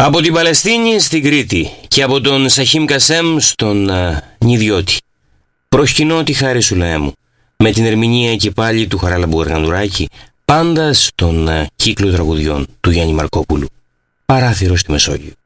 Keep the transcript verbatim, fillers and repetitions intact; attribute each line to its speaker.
Speaker 1: Από την Παλαιστίνη στην Κρήτη και από τον Σαχίμ Κασέμ στον uh, Νιδιώτη. Προσκυνώ τη χάρη σου, λαέ μου, με την ερμηνεία και πάλι του Χαράλαμπου Γαργανδουράκη, πάντα στον uh, κύκλο τραγουδιών του Γιάννη Μαρκόπουλου. Παράθυρο στη Μεσόγειο.